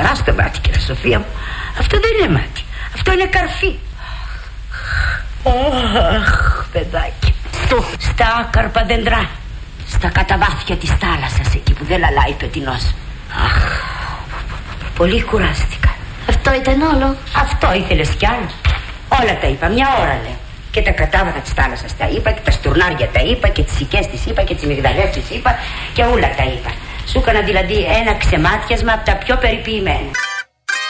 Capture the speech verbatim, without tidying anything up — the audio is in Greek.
χαρά στο μάτι, κύριε Σοφία μου. Αυτό δεν είναι μάτι, αυτό είναι καρφί. Αχ, παιδάκι. Στο, στα άκαρπα δέντρα, στα καταβάθια της θάλασσας, εκεί που δεν λαλάει πετεινός. Αχ, πολύ κουράστηκα. Αυτό ήταν όλο? Αυτό ήθελες κι άλλο? Όλα τα είπα, μια ώρα λέω. Και τα κατάβαθα της θάλασσας τα είπα, και τα στουρνάρια τα είπα, και τις οικές τις είπα, και τις μυγδαλές τις είπα, και όλα τα είπα. Σου έκανα δηλαδή ένα ξεμάτιασμα από τα πιο περιποιημένα.